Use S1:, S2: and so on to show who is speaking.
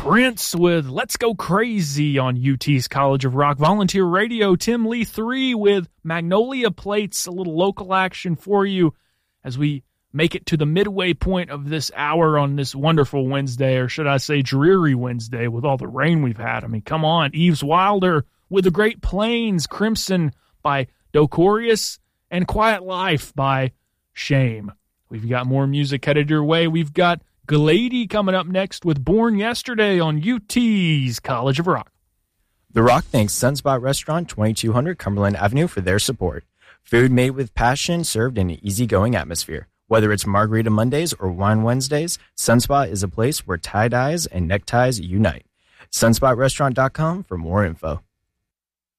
S1: Prince with Let's Go Crazy on UT's College of Rock Volunteer Radio. Tim Lee 3 with Magnolia Plates, a little local action for you as we make it to the midway point of this hour on this wonderful Wednesday, or should I say dreary Wednesday with all the rain we've had. I mean, come on. Eves Wilder with The Great Plains, Crimson by Docorius, and Quiet Life by Shame. We've got more music headed your way. We've got Glady coming up next with Born Yesterday on UT's College of Rock.
S2: The Rock thanks Sunspot Restaurant, 2200 Cumberland Avenue for their support. Food made with passion, served in an easygoing atmosphere. Whether it's Margarita Mondays or Wine Wednesdays, Sunspot is a place where tie-dyes and neckties unite. SunspotRestaurant.com for more info.